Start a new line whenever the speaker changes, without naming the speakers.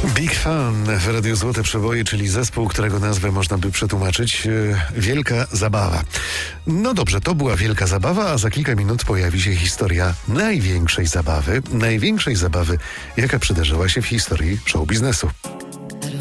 Big Fan w Radiu Złote Przeboje, czyli zespół, którego nazwę można by przetłumaczyć wielka zabawa. No dobrze, to była wielka zabawa, a za kilka minut pojawi się historia największej zabawy, jaka przydarzyła się w historii show biznesu.